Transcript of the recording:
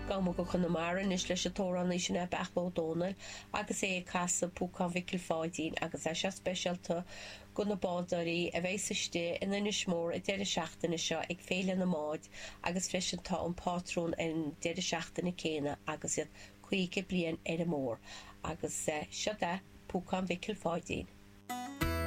Gama go chun na marin is leis a tóran is sinna bechbó dónal agus é casa púcan vicil fáidín agus é se specialta go na bádarí a bheith isté in inis mór a deire seachtainna seo ag féile na máid agus freisintá an pátrún in deire seachtainna céine agus iad 5 bliain ar a mór agus seo de púcan vicil fáidín.